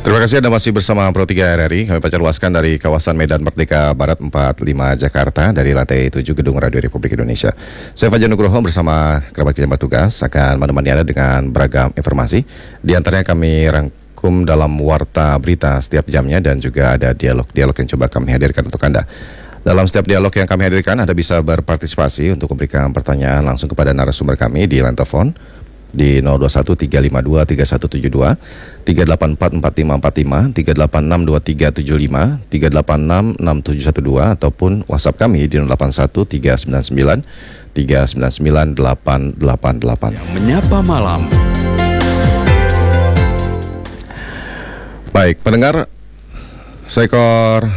Terima kasih Anda masih bersama Pro 3 RRI. Kami pancar luaskan dari kawasan Medan Merdeka Barat 45 Jakarta dari lantai 7 Gedung Radio Republik Indonesia. Saya Fajar Nugroho bersama kerabat kerja bertugas akan menemani Anda dengan beragam informasi. Di antaranya kami rangkum dalam warta berita setiap jamnya dan juga ada dialog-dialog yang coba kami hadirkan untuk Anda. Dalam setiap dialog yang kami hadirkan, Anda bisa berpartisipasi untuk memberikan pertanyaan langsung kepada narasumber kami di line telepon di 021 352 3172, 384 4545, 386 2375, 386 6712 ataupun WhatsApp kami di 081 399 399 888. Yang menyapa malam. Baik, pendengar, seekor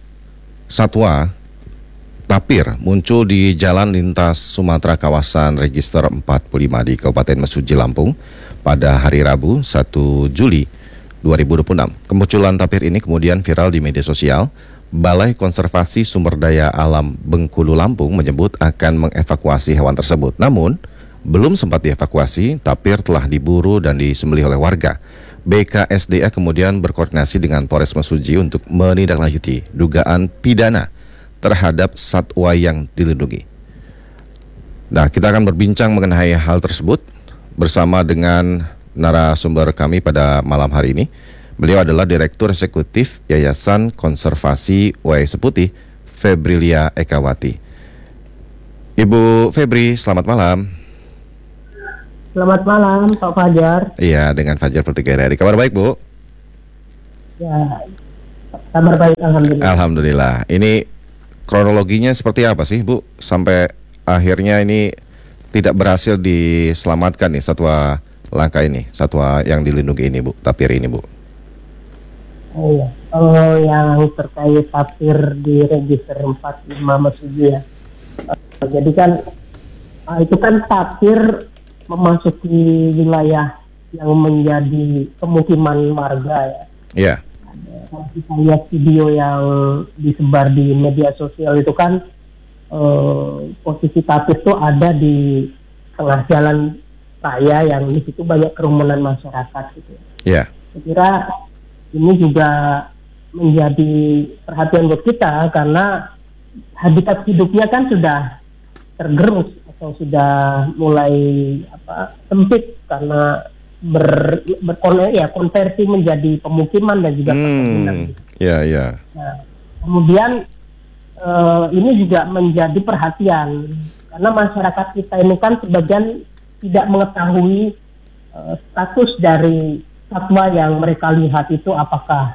satwa tapir muncul di jalan lintas Sumatera kawasan Register 45 di Kabupaten Mesuji, Lampung pada hari Rabu 1 Juli 2026. Kemunculan tapir ini kemudian viral di media sosial. Balai Konservasi Sumber Daya Alam Bengkulu, Lampung menyebut akan mengevakuasi hewan tersebut. Namun, belum sempat dievakuasi, tapir telah diburu dan disembelih oleh warga. BKSDA kemudian berkoordinasi dengan Polres Mesuji untuk menindaklanjuti dugaan pidana terhadap satwa yang dilindungi. Nah, kita akan berbincang mengenai hal tersebut bersama dengan narasumber kami pada malam hari ini. Beliau adalah Direktur Eksekutif Yayasan Konservasi Wai Seputih, Febrilia Ekawati. Ibu Febri, selamat malam. Selamat malam, Pak Fajar. Iya, dengan Fajar Pro 3 RRI. Kabar baik, Bu? Ya, kabar baik, alhamdulillah. Alhamdulillah. Ini kronologinya seperti apa sih, Bu? Sampai akhirnya ini tidak berhasil diselamatkan nih satwa langka ini, satwa yang dilindungi ini, Bu, tapir ini, Bu. Oh iya, yang terkait tapir di Register 45 Mesuji ya. Jadi kan itu kan tapir memasuki wilayah yang menjadi pemukiman warga ya. Iya. Kalau kita lihat video yang disebar di media sosial itu kan posisi tapir itu ada di tengah jalan raya yang di situ banyak kerumunan masyarakat gitu. Iya. Saya kira ini juga menjadi perhatian buat kita karena habitat hidupnya kan sudah tergerus atau sudah mulai sempit karena konversi menjadi pemukiman dan juga perkebunan. Iya. Nah, kemudian ini juga menjadi perhatian karena masyarakat kita ini kan sebagian tidak mengetahui status dari satwa yang mereka lihat itu apakah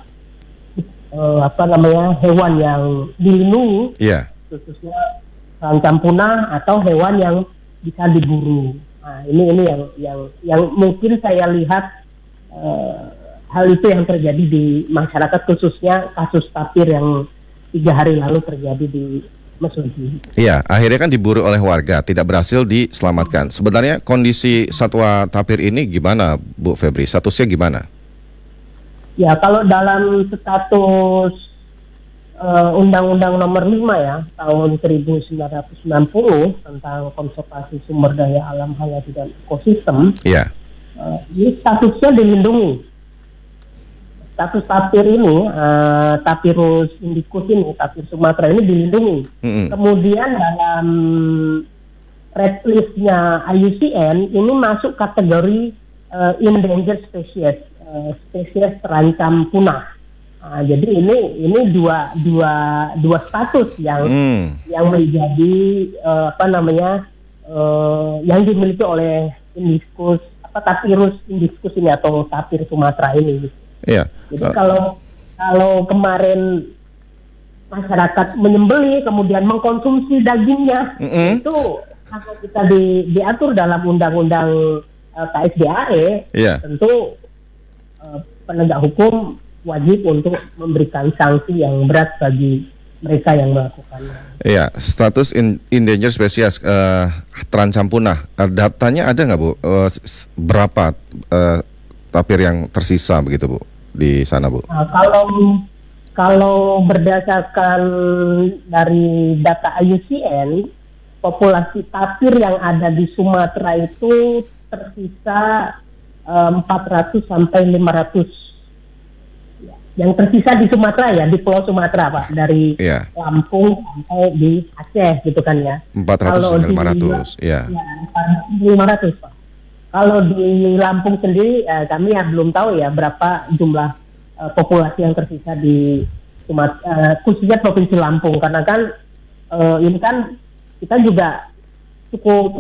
hewan yang dilindungi, khususnya terancam punah atau hewan yang bisa diburu. Nah, ini yang mungkin saya lihat hal itu yang terjadi di masyarakat, khususnya kasus tapir yang 3 hari lalu terjadi di Mesuji. Iya, akhirnya kan diburu oleh warga, tidak berhasil diselamatkan. Sebenarnya kondisi satwa tapir ini gimana, Bu Febri? Statusnya gimana? Ya, kalau dalam status Undang-Undang Nomor 5 ya tahun 1990 tentang konservasi sumber daya alam hayati dan ekosistem. Iya. Ini statusnya dilindungi. Status tapir ini, Tapirus indicus ini, tapir Sumatera ini dilindungi. Kemudian dalam red list-nya IUCN ini masuk kategori endangered species, spesies terancam punah. Nah, jadi ini dua status yang menjadi yang dimiliki oleh indicus Tapirus indicus ini atau tapir Sumatera ini. Iya. Jadi kalau kemarin masyarakat menyembelih kemudian mengkonsumsi dagingnya, itu kalau kita diatur dalam undang-undang KSDAE, tentu penegak hukum wajib untuk memberikan sanksi yang berat bagi mereka yang melakukannya. Iya, status endangered species terancam punah. Datanya ada nggak, Bu? Berapa tapir yang tersisa begitu, Bu, di sana, Bu? Nah, kalau berdasarkan dari data IUCN, populasi tapir yang ada di Sumatera itu tersisa 400 sampai 500 yang tersisa di Sumatera ya, di Pulau Sumatera Pak, dari Lampung sampai di Aceh gitu kan ya. 400 hingga 500, ya. 500 Pak. Kalau di Lampung sendiri kami belum tahu ya berapa jumlah populasi yang tersisa di Sumatera, khususnya Provinsi Lampung, karena kan ini kan kita juga cukup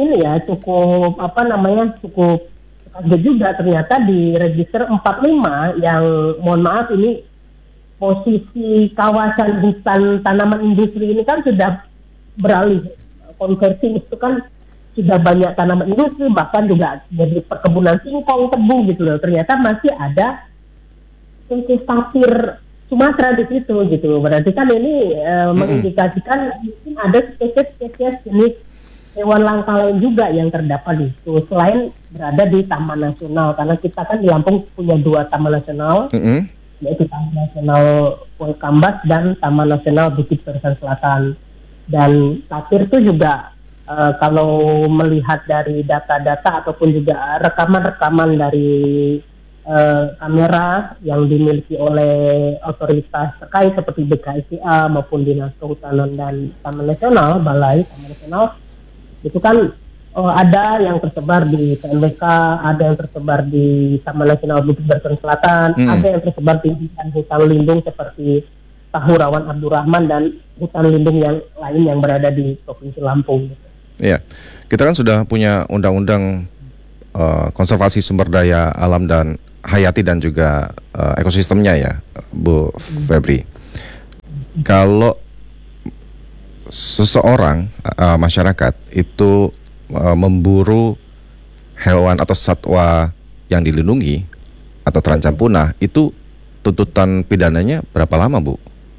kaget juga ternyata di register 45 yang mohon maaf ini posisi kawasan hutan tanaman industri ini kan sudah beralih konversi, itu kan sudah banyak tanaman industri, bahkan juga jadi perkebunan singkong, tebu gitu loh. Ternyata masih ada spesies tapir Sumatera di situ gitu. Berarti kan ini mengindikasikan mungkin ada spesies jenis hewan langka lain juga yang terdapat di situ selain berada di Taman Nasional, karena kita kan di Lampung punya 2 taman nasional, yaitu Taman Nasional Pulau Kambas dan Taman Nasional Bukit Barisan Selatan. Dan tapir itu juga kalau melihat dari data-data ataupun juga rekaman-rekaman dari kamera yang dimiliki oleh otoritas terkait seperti BKSDA maupun Dinas Kehutanan dan Taman Nasional, Balai Taman Nasional, itu kan ada yang tersebar di TNBK, ada yang tersebar di Taman Nasional Bukit Barisan Selatan, ada yang tersebar di hutan lindung seperti Tahurawan Abdurrahman dan hutan lindung yang lain yang berada di Provinsi Lampung. Iya, kita kan sudah punya undang-undang konservasi sumber daya alam dan hayati dan juga ekosistemnya ya, Bu Febri. Kalau seseorang masyarakat itu memburu hewan atau satwa yang dilindungi atau terancam punah, itu tuntutan pidananya berapa lama, Bu?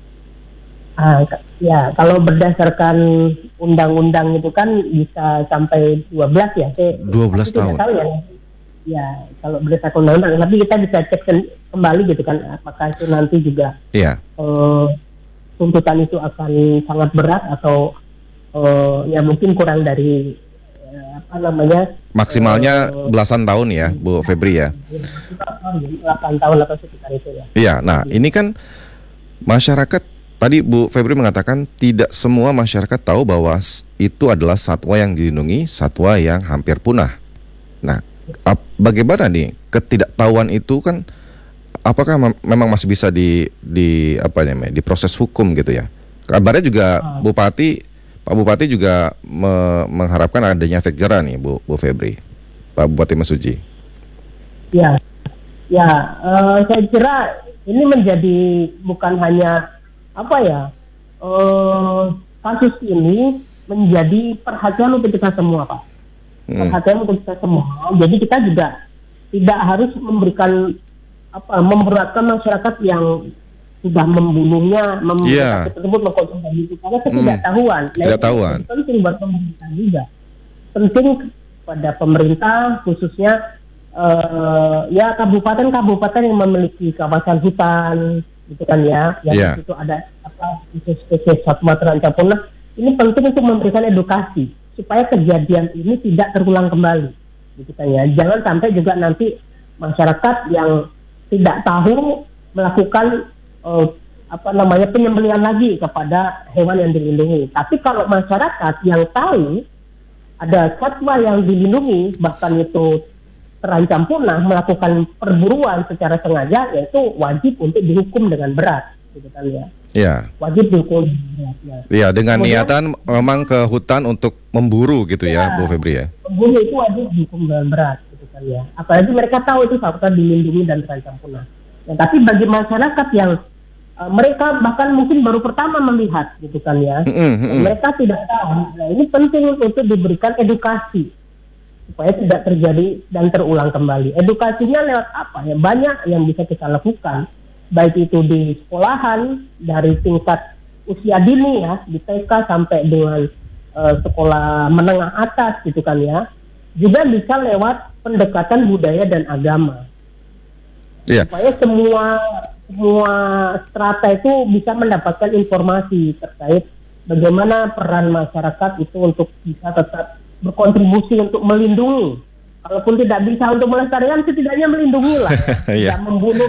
Ya, kalau berdasarkan undang-undang itu kan bisa sampai 12 ya. 12 tahun. Tahu ya. Ya, kalau berdasarkan undang-undang, tapi kita bisa cek kembali gitu kan, apakah itu nanti juga tuntutan itu akan sangat berat atau ya mungkin kurang dari maksimalnya belasan tahun ya, Bu Febri ya. 8 tahun atau sekitar itu ya. Iya, nah ini kan masyarakat, tadi Bu Febri mengatakan tidak semua masyarakat tahu bahwa itu adalah satwa yang dilindungi, satwa yang hampir punah. Nah, bagaimana nih ketidaktahuan itu kan, apakah memang masih bisa diproses hukum gitu ya? Kabarnya juga Pak Bupati juga mengharapkan adanya efek jerah nih, Bu Febri, Pak Bupati Mesuji. Ya, saya kira ini menjadi bukan hanya kasus ini menjadi perhatian untuk kita semua, Pak. Perhatian untuk kita semua. Jadi kita juga tidak harus memberatkan masyarakat yang sudah membunuhnya, tersebut mengkonsumsi itu karena ketidaktahuan. Ketidaktahuan. Penting buat pemerintah juga. Penting pada pemerintah khususnya kabupaten-kabupaten yang memiliki kawasan hutan gitu kan ya, yang di situ ada spesies satwa terancam punah. Ini penting untuk memberikan edukasi supaya kejadian ini tidak terulang kembali, gitu kan ya. Jangan sampai juga nanti masyarakat yang tidak tahu melakukan penyembelihan lagi kepada hewan yang dilindungi. Tapi kalau masyarakat yang tahu ada satwa yang dilindungi bahkan itu terancam punah melakukan perburuan secara sengaja, yaitu wajib untuk dihukum dengan berat, gitu kan ya. Iya. Wajib dihukum dengan berat. Iya, dengan kemudian, niatan memang ke hutan untuk memburu gitu ya, Bu Febri ya. Memburu itu wajib dihukum dengan berat, gitu kan ya. Apalagi mereka tahu itu satwa dilindungi dan terancam punah. Ya, tapi bagi masyarakat yang mereka bahkan mungkin baru pertama melihat, gitu kan ya. Mereka tidak tahu. Nah, ini penting untuk diberikan edukasi supaya tidak terjadi dan terulang kembali. Edukasinya lewat apa ya? Banyak yang bisa kita lakukan, baik itu di sekolahan dari tingkat usia dini ya, di TK sampai dengan sekolah menengah atas, gitu kan ya. Juga bisa lewat pendekatan budaya dan agama. Supaya semua strata itu bisa mendapatkan informasi terkait bagaimana peran masyarakat itu untuk bisa tetap berkontribusi untuk melindungi kalaupun tidak bisa untuk melestarikan, setidaknya melindungi lah, tidak membunuh.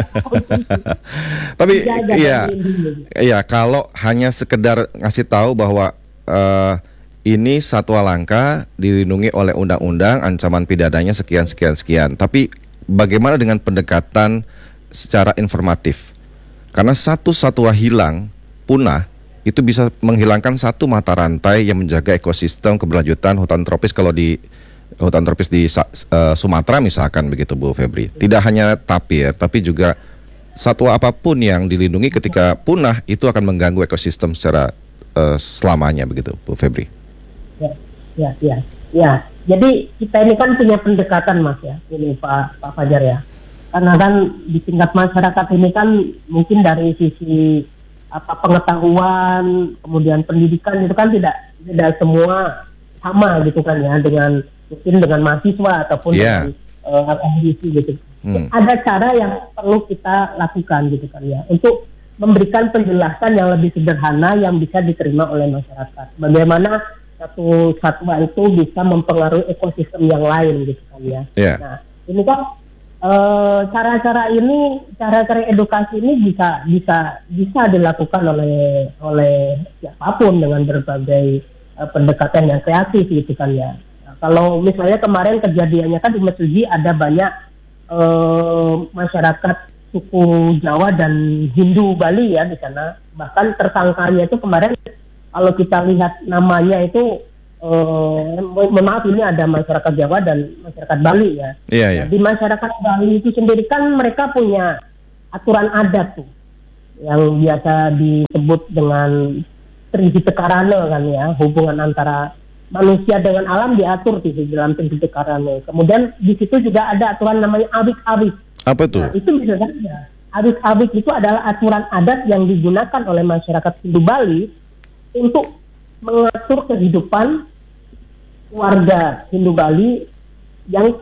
Tapi iya, kalau hanya sekedar ngasih tahu bahwa ini satwa langka dilindungi oleh undang-undang, ancaman pidananya sekian. Tapi bagaimana dengan pendekatan secara informatif? Karena satu satwa hilang, punah, itu bisa menghilangkan satu mata rantai yang menjaga ekosistem keberlanjutan hutan tropis. Kalau di hutan tropis di Sumatera misalkan begitu Bu Febri, tidak hanya tapir tapi juga satwa apapun yang dilindungi ketika punah itu akan mengganggu ekosistem secara selamanya begitu Bu Febri. Ya. Jadi kita ini kan punya pendekatan Mas ya, ini Pak Fajar ya. Karena kan di tingkat masyarakat ini kan mungkin dari sisi pengetahuan, kemudian pendidikan itu kan tidak semua sama gitu kan ya, dengan mungkin dengan mahasiswa ataupun dengan akademisi gitu. Ada cara yang perlu kita lakukan gitu kan ya, untuk memberikan penjelasan yang lebih sederhana yang bisa diterima oleh masyarakat. Bagaimana satu satwa itu bisa mempengaruhi ekosistem yang lain gitu kan ya. Nah, ini kan cara-cara edukasi ini bisa dilakukan oleh siapapun dengan berbagai pendekatan yang kreatif gitu kan ya. Nah, kalau misalnya kemarin kejadiannya kan di Mesuji ada banyak masyarakat suku Jawa dan Hindu Bali ya di sana. Bahkan tersangkanya itu kemarin kalau kita lihat namanya itu maaf ini ada masyarakat Jawa dan masyarakat Bali ya. Nah, di masyarakat Bali itu sendiri kan mereka punya aturan adat tuh yang biasa disebut dengan Trihita Karana kan ya, hubungan antara manusia dengan alam diatur di dalam Trihita Karana. Kemudian di situ juga ada aturan namanya awik-awik. Apa tuh? Nah, itu bisa saja. Awik-awik itu adalah aturan adat yang digunakan oleh masyarakat Hindu Bali untuk mengatur kehidupan warga Hindu Bali yang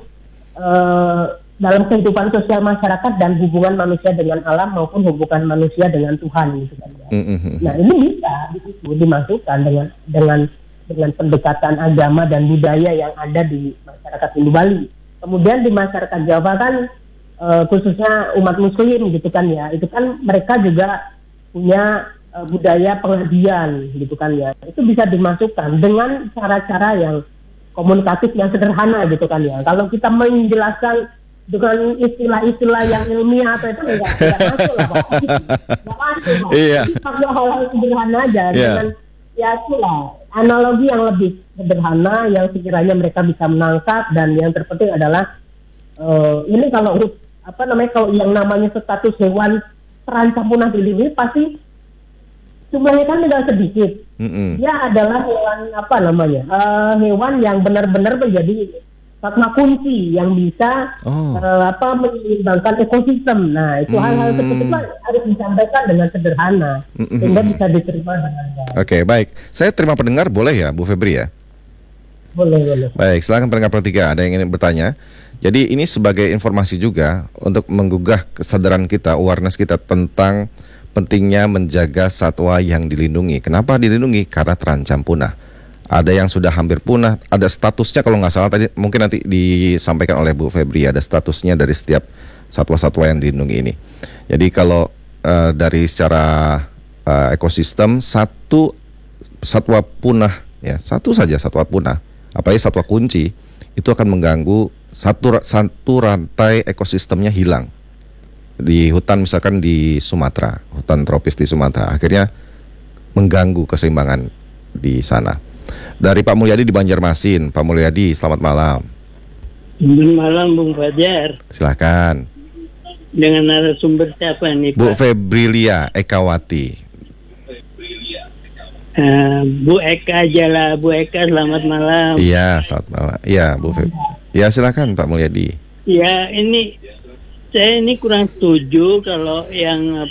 dalam kehidupan sosial masyarakat dan hubungan manusia dengan alam maupun hubungan manusia dengan Tuhan gitu kan ya. Nah, ini bisa dimasukkan dengan pendekatan agama dan budaya yang ada di masyarakat Hindu Bali. Kemudian di masyarakat Jawa kan khususnya umat Muslim gitu kan ya, itu kan mereka juga punya budaya pengabdian gitu kan ya. Itu bisa dimasukkan dengan cara-cara yang komunikatif yang sederhana gitu kan ya. Kalau kita menjelaskan dengan istilah-istilah yang ilmiah atau itu enggak masuk lah Pak. Enggak masuk Pak. Iya. Pakai hal-hal sederhana aja dengan ya itulah analogi yang lebih sederhana yang sekiranya mereka bisa menangkap. Dan yang terpenting adalah ini kalau kalau yang namanya status hewan terancam punah dilindungi pasti jumlahnya kan tidak sedikit. Dia adalah hewan hewan yang benar-benar menjadi satwa kunci yang bisa menyeimbangkan ekosistem. Nah, itu hal-hal seperti itu harus disampaikan dengan sederhana sehingga bisa diterima dengan baik. Oke, baik. Saya terima pendengar boleh ya, Bu Febri ya? Boleh. Baik, silakan pendengar pertiga. Ada yang ingin bertanya? Jadi ini sebagai informasi juga untuk menggugah kesadaran kita, awareness kita tentang pentingnya menjaga satwa yang dilindungi. Kenapa dilindungi? Karena terancam punah. Ada yang sudah hampir punah, ada statusnya kalau nggak salah tadi mungkin nanti disampaikan oleh Bu Febri, ada statusnya dari setiap satwa-satwa yang dilindungi ini. Jadi kalau dari secara ekosistem satu satwa punah ya, satu saja satwa punah, apalagi satwa kunci itu akan mengganggu satu rantai ekosistemnya hilang. Di hutan misalkan di Sumatera, hutan tropis di Sumatera, akhirnya mengganggu keseimbangan di sana. Dari Pak Mulyadi di Banjarmasin. Pak Mulyadi, selamat malam. Selamat malam Bung Fajar. Silakan. Dengan narasumber siapa nih Pak? Bu Febrilia Ekawati. Bu Eka aja lah, Bu Eka selamat malam. Iya, selamat malam. Iya, Bu Febri. Ya, silakan Pak Mulyadi. Ya, saya kurang setuju kalau yang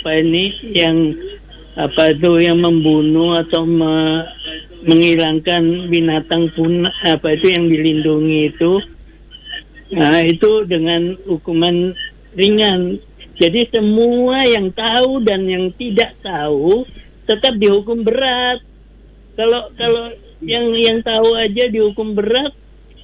yang membunuh atau menghilangkan binatang punah yang dilindungi itu. Nah, itu dengan hukuman ringan. Jadi semua yang tahu dan yang tidak tahu tetap dihukum berat. Kalau yang tahu aja dihukum berat,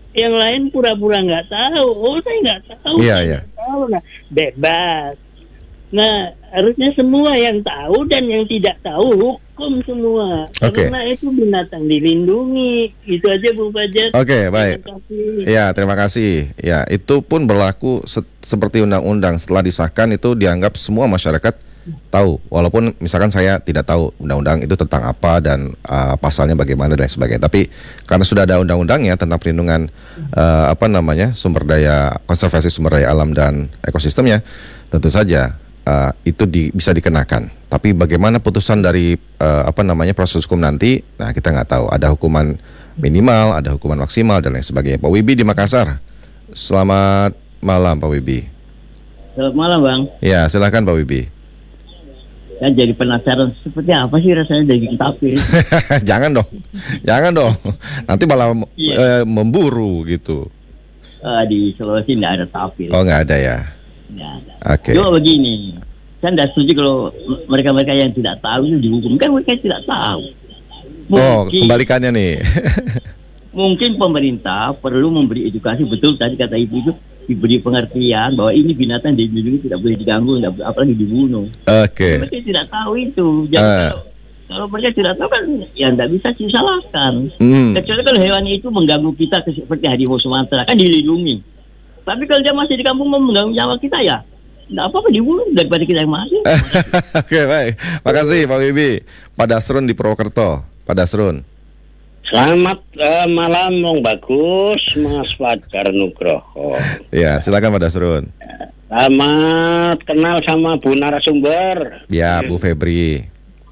yang lain pura-pura nggak tahu. Oh, saya nggak tahu. Iya, saya iya. nggak tahu. Nah, bebas. Nah, harusnya semua yang tahu dan yang tidak tahu hukum semua. Oke. Karena itu binatang dilindungi. Itu aja Bu Fajar. Oke, baik. Terima kasih. Ya, terima kasih. Ya, itu pun berlaku seperti undang-undang. Setelah disahkan itu dianggap semua masyarakat tahu. Walaupun misalkan saya tidak tahu undang-undang itu tentang apa dan pasalnya bagaimana dan lain sebagainya. Tapi karena sudah ada undang-undangnya tentang perlindungan sumber daya, konservasi sumber daya alam dan ekosistemnya, tentu saja itu bisa dikenakan. Tapi bagaimana putusan dari proses hukum nanti, nah kita nggak tahu. Ada hukuman minimal, ada hukuman maksimal dan lain sebagainya. Pak Wibi di Makassar, selamat malam Pak Wibi. Selamat malam Bang. Ya, silakan Pak Wibi. Saya jadi penasaran seperti apa sih rasanya daging tapir. Jangan dong. Nanti malah memburu gitu. Di Sulawesi nggak ada tapir. Oh, nggak ada ya. Nggak ada. Oke. Cuma begini, saya nggak setuju kalau mereka-mereka yang tidak tahu itu dihukum. Kan mereka tidak tahu. Kembalikannya nih. Mungkin pemerintah perlu memberi edukasi, betul tadi kata ibu itu, diberi pengertian bahwa ini binatang dilindungi, tidak boleh diganggu, apalagi dibunuh. Oke. Mereka tidak tahu itu. Jadi kalau mereka tidak tahu kan ya nggak bisa disalahkan. Kecuali kalau hewan itu mengganggu kita seperti harimau Sumatera kan dilindungi. Tapi kalau dia masih di kampung mengganggu nyawa kita ya nggak apa-apa dibunuh daripada kita yang mati. Oke, baik. Makasih Pak Wibi. Pak Dasrun di Purwokerto. Pak Dasrun. Selamat malam, Bang Bagus, Mas Fajar Nugroho. Ya, silakan Pak Dasrun. Selamat kenal sama Bu narasumber. Ya, Bu Febri.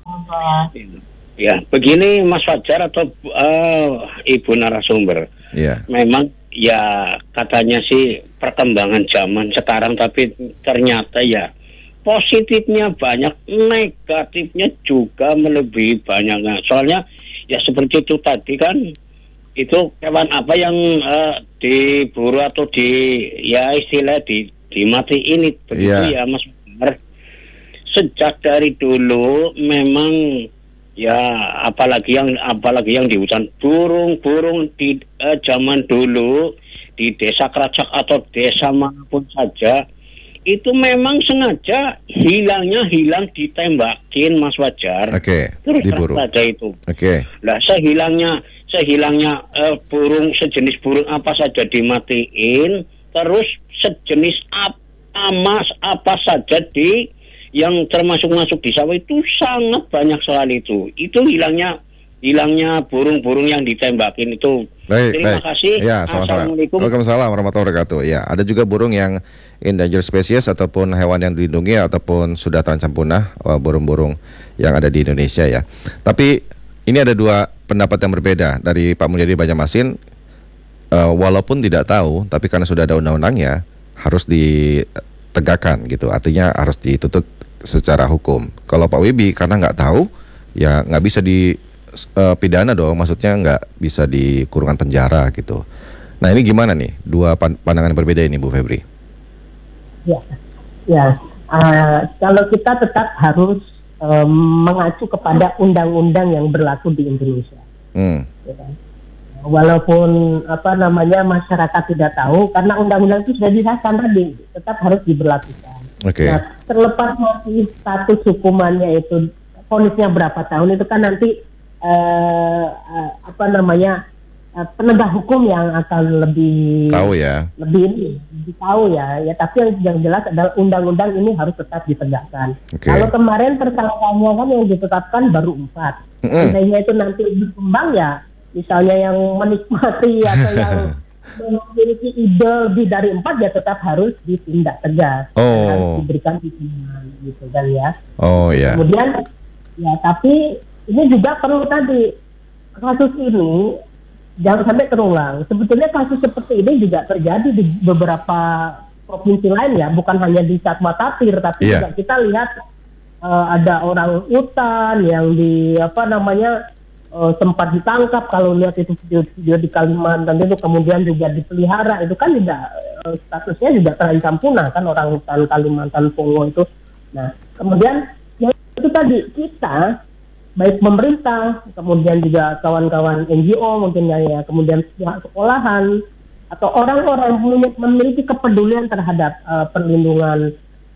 Ya, begini Mas Fajar atau Ibu narasumber. Ya. Memang ya katanya sih perkembangan zaman sekarang, tapi ternyata ya positifnya banyak, negatifnya juga melebihi banyak. Nah, soalnya ya seperti itu tadi kan, itu hewan apa yang diburu atau istilah dimatiin begitu ya Mas. Sejak dari dulu memang ya apalagi yang di hutan, burung di zaman dulu di desa Keracak atau desa manapun saja itu memang sengaja hilang ditembakin Mas Fajar. Oke. Terus Diburu. saja itu. Oke. Lah sehilangnya burung, sejenis burung apa saja dimatiin, terus sejenis apa saja yang termasuk di sawah itu sangat banyak sekali itu. Itu hilangnya burung-burung yang ditembakin itu. Terima kasih. Ya, sama-sama. Assalamualaikum. Waalaikumsalam warahmatullahi wabarakatuh. Ya, ada juga burung yang endangered species ataupun hewan yang dilindungi ataupun sudah terancam punah, burung-burung yang ada di Indonesia ya. Tapi ini ada dua pendapat yang berbeda dari Pak Mulyadi Banjarmasin. Walaupun tidak tahu, tapi karena sudah ada undang-undangnya harus ditegakkan gitu. Artinya harus dituntut secara hukum. Kalau Pak Wibi karena nggak tahu, ya nggak bisa pidana dong, maksudnya nggak bisa di kurungan penjara gitu. Nah ini gimana nih dua pandangan yang berbeda ini Bu Febri? Kalau kita tetap harus mengacu kepada undang-undang yang berlaku di Indonesia. Ya kan? Walaupun masyarakat tidak tahu karena undang-undang itu sudah disahkan tadi, tetap harus diberlakukan. Okay. Nah, terlepas masih status hukumannya itu vonisnya berapa tahun itu kan nanti penegak hukum yang akan lebih tahu ya. Lebih tahu ya. Tapi yang jelas adalah undang-undang ini harus tetap ditegakkan. Okay. Kalau kemarin tersangkanya kan yang ditetapkan baru 4. Seandainya itu nanti berkembang ya, misalnya yang menikmati atau yang memiliki ide lebih dari 4 ya tetap harus ditindak tegas. Harus diberikan hukuman gitu kan ya. Kemudian ya tapi ini juga perlu tadi, kasus ini jangan sampai terulang. Sebetulnya kasus seperti ini juga terjadi di beberapa provinsi lain ya, bukan hanya di Satwa Tapir, tapi juga kita lihat ada orang hutan yang sempat ditangkap. Kalau lihat itu video di Kalimantan itu kemudian juga dipelihara, itu kan juga statusnya juga terancam punah kan orang hutan Kalimantan Pongo itu. Nah kemudian yang itu tadi kita baik pemerintah, kemudian juga kawan-kawan NGO mungkin ya, kemudian pihak sekolahan, atau orang-orang memiliki kepedulian terhadap perlindungan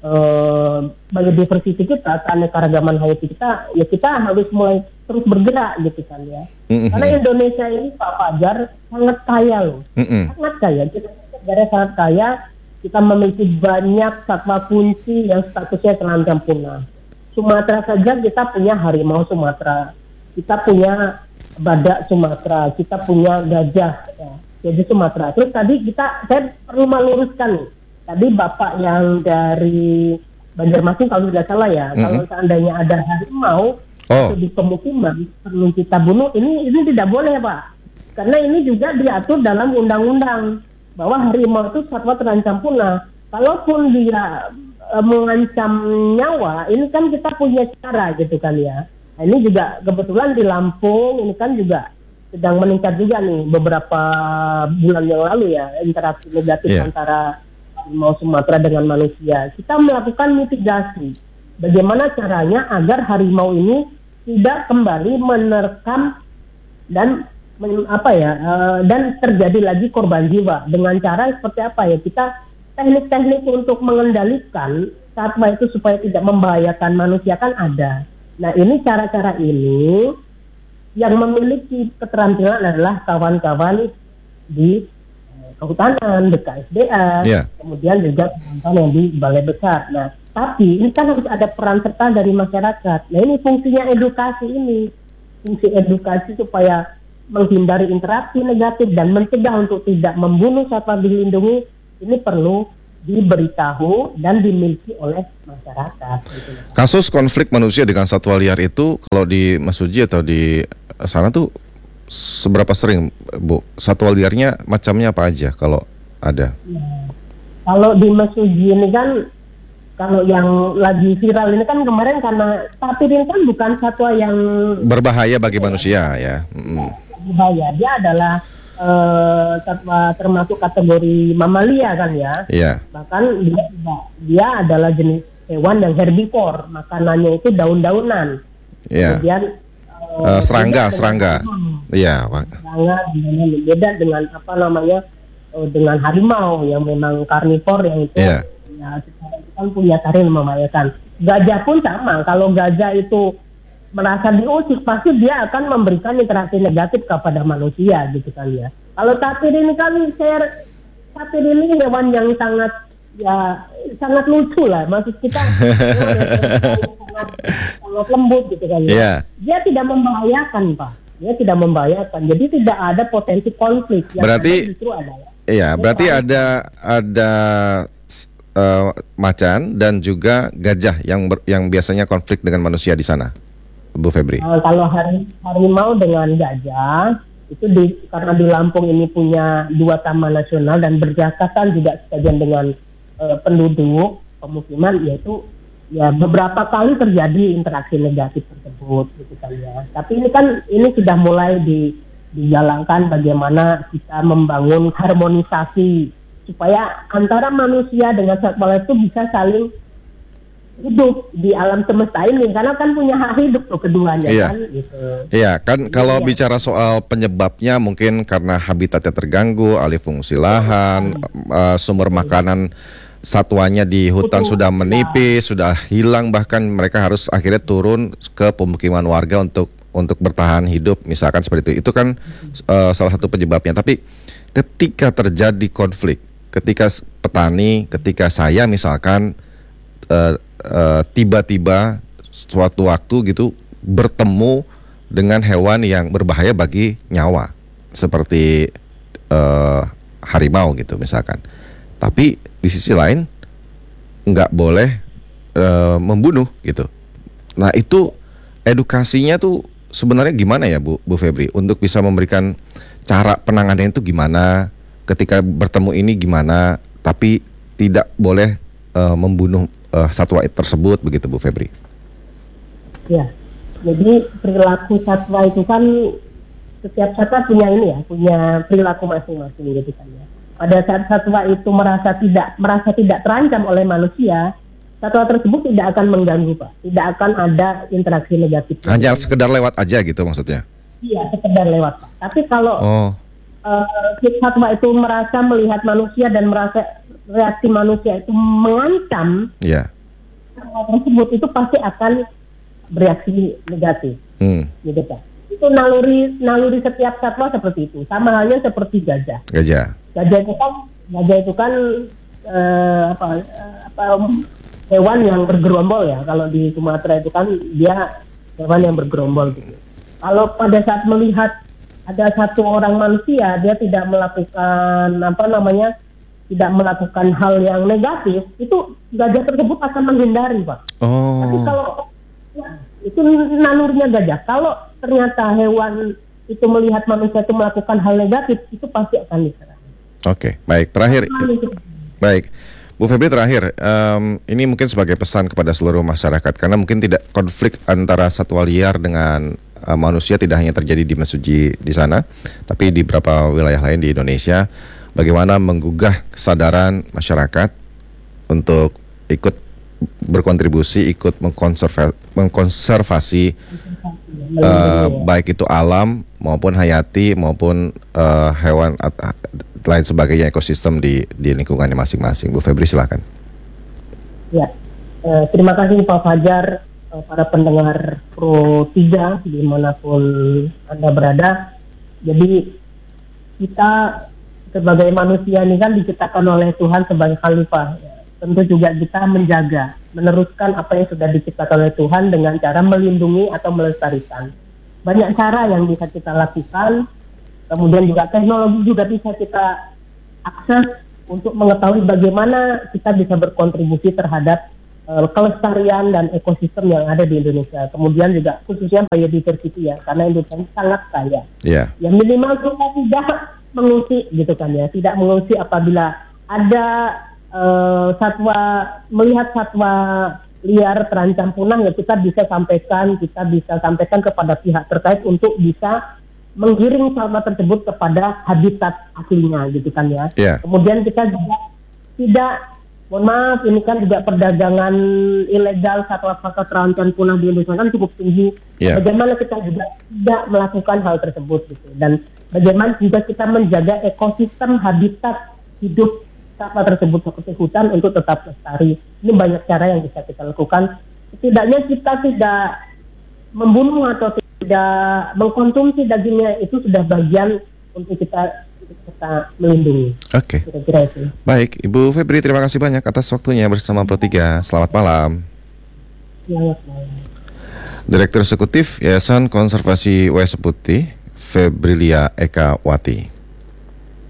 biodiversity kita, keanekaragaman hayati kita, ya kita harus mulai terus bergerak gitu kan ya. Karena Indonesia ini Pak Fajar sangat kaya loh, sangat kaya. Kita negara sangat kaya, kita memiliki banyak satwa kunci yang statusnya terancam punah. Sumatera saja kita punya harimau Sumatera, kita punya badak Sumatera, kita punya gajah ya, jadi Sumatera. Terus tadi saya perlu meluruskan nih. Tadi Bapak yang dari Banjarmasin kalau tidak salah ya, kalau seandainya ada harimau di pemukiman perlu kita bunuh, ini tidak boleh Pak. Karena ini juga diatur dalam undang-undang bahwa harimau itu satwa terancam punah. Kalaupun dia mengancam nyawa, ini kan kita punya cara gitu kan ya. Nah, ini juga kebetulan di Lampung ini kan juga sedang meningkat juga nih beberapa bulan yang lalu ya, interaksi negatif antara harimau Sumatera dengan manusia. Kita melakukan mitigasi. Bagaimana caranya agar harimau ini tidak kembali menerkam dan dan terjadi lagi korban jiwa. Dengan cara seperti apa ya? Kita teknik-teknik untuk mengendalikan satwa itu supaya tidak membahayakan manusia kan ada. Nah, ini cara-cara ini yang memiliki keterampilan adalah kawan-kawan di kehutanan, di KSDA, kemudian juga kawan-kawan yang di balai besar. Nah, tapi ini kan harus ada peran serta dari masyarakat. Nah, ini fungsinya edukasi ini. Fungsi edukasi supaya menghindari interaksi negatif dan mencegah untuk tidak membunuh satwa dilindungi, ini perlu diberitahu dan dimiliki oleh masyarakat. Kasus konflik manusia dengan satwa liar itu kalau di Mas Suji atau di sana tuh seberapa sering, Bu? Satwa liarnya macamnya apa aja kalau ada? Kalau di Mas Suji ini kan, kalau yang lagi viral ini kan kemarin karena tapir ini kan bukan satwa yang berbahaya bagi manusia ya. Berbahaya, dia adalah satwa termasuk kategori mamalia kan ya. Bahkan dia adalah jenis hewan yang herbivor, makanannya itu daun-daunan. Kemudian serangga. Iya, Pak. Serangga beda dengan dengan harimau yang memang karnivor yang itu ya secara itu kan punya taring membahayakan. Gajah pun sama, kalau gajah itu merasa diusik pasti dia akan memberikan interaksi negatif kepada manusia gitu kan ya. Kalau tapir ini kan tapir ini hewan yang sangat lucu lah, maksud kita sangat lembut gitu kan ya. Dia tidak membahayakan Pak, dia tidak membahayakan, jadi tidak ada potensi konflik. Yang berarti justru adalah berarti ada macan dan juga gajah yang biasanya konflik dengan manusia di sana, Bu Febri. Kalau harimau dengan gajah itu karena di Lampung ini punya 2 taman nasional dan berdekatan juga sebagian dengan penduduk pemukiman, yaitu ya beberapa kali terjadi interaksi negatif tersebut gitu kan ya. Tapi ini sudah mulai dijalankan bagaimana kita membangun harmonisasi supaya antara manusia dengan satwa itu bisa saling hidup di alam semesta ini, karena kan punya hak hidup tuh keduanya kan gitu. Iya kan, kalau bicara soal penyebabnya mungkin karena habitatnya terganggu, alih fungsi lahan, sumber makanan satwanya di hutan sudah menipis, sudah hilang, bahkan mereka harus akhirnya turun ke pemukiman warga untuk bertahan hidup misalkan seperti itu. Itu kan salah satu penyebabnya. Tapi ketika terjadi konflik, ketika petani, ketika saya misalkan tiba-tiba suatu waktu gitu bertemu dengan hewan yang berbahaya bagi nyawa seperti harimau gitu misalkan, tapi di sisi lain nggak boleh membunuh gitu. Nah, itu edukasinya tuh sebenarnya gimana ya Bu Febri, untuk bisa memberikan cara penanganannya itu gimana, ketika bertemu ini gimana, tapi tidak boleh membunuh satwa tersebut begitu Bu Febri? Ya, jadi perilaku satwa itu kan setiap satwa punya perilaku masing-masing gitu kan ya. Pada saat satwa itu merasa tidak terancam oleh manusia, satwa tersebut tidak akan mengganggu Pak, tidak akan ada interaksi negatif. Hanya sekedar lewat aja gitu maksudnya? Iya, sekedar lewat Pak. Tapi kalau satwa itu merasa melihat manusia dan merasa reaksi manusia itu mengancam, satwa tersebut itu pasti akan bereaksi negatif. Gitu kan. Itu naluri setiap satwa seperti itu. Sama halnya seperti gajah. Gajah itu kan hewan yang bergerombol ya. Kalau di Sumatera itu kan dia hewan yang bergerombol gitu. Kalau pada saat melihat ada satu orang manusia, dia tidak melakukan tidak melakukan hal yang negatif, itu gajah tersebut akan menghindari, Pak. Tapi kalau itu nalurinya gajah. Kalau ternyata hewan itu melihat manusia itu melakukan hal negatif, itu pasti akan diserang. Oke, baik. Terakhir, baik, Bu Febri, terakhir, ini mungkin sebagai pesan kepada seluruh masyarakat, karena mungkin tidak konflik antara satwa liar dengan manusia tidak hanya terjadi di Mesuji di sana, tapi di beberapa wilayah lain di Indonesia. Bagaimana menggugah kesadaran masyarakat untuk ikut berkontribusi, ikut mengkonservasi baik itu alam maupun hayati maupun hewan lain sebagainya, ekosistem di lingkungannya masing-masing. Bu Febri, silakan. Ya, terima kasih Pak Fajar, para pendengar Pro 3 dimanapun Anda berada. Jadi kita sebagai manusia ini kan diciptakan oleh Tuhan sebagai khalifah. Tentu juga kita menjaga, meneruskan apa yang sudah diciptakan oleh Tuhan dengan cara melindungi atau melestarikan. Banyak cara yang bisa kita lakukan, kemudian juga teknologi juga bisa kita akses untuk mengetahui bagaimana kita bisa berkontribusi terhadap kelestarian dan ekosistem yang ada di Indonesia. Kemudian juga khususnya biodiversity ya, karena Indonesia sangat kaya. Ya minimal kita tidak mengusik gitu kan ya, tidak mengusik apabila ada melihat satwa liar terancam punah, ya kita bisa sampaikan kepada pihak terkait untuk bisa menggiring satwa tersebut kepada habitat aslinya gitu kan ya. Kemudian kita juga tidak, mohon maaf, ini kan juga perdagangan ilegal satwa-satwa terancam punah di Indonesia kan cukup tinggi. Bagaimana kita juga tidak melakukan hal tersebut gitu, dan bagaimana juga kita menjaga ekosistem habitat hidup satwa tersebut seperti hutan untuk tetap lestari. Ini banyak cara yang bisa kita lakukan. Setidaknya kita tidak membunuh atau tidak mengkonsumsi dagingnya, itu sudah bagian untuk kita melindungi. Oke. Kira-kira itu. Baik, Ibu Febri, terima kasih banyak atas waktunya bersama Pro 3. Selamat malam. Selamat malam. Direktur Eksekutif Yayasan Konservasi Wayang Putih, Febrilia Eka Wati.